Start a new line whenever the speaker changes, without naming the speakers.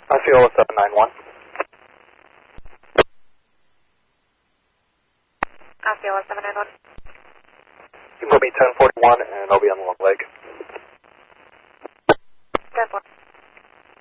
Osceola 791.
Osceola 791.
You can put me 1041 and I'll be on the long leg.
1041.